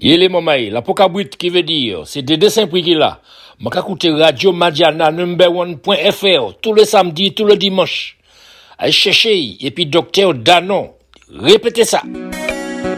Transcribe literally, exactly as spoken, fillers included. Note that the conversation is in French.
Yele mamaï, la pokabrit qui veut dire, c'est des dessins prix qu'il a. M'a écouté Radio Madiana number one point F R tous les samedis, tous les dimanches. Allez chercher, et puis docteur Danon. Répétez ça.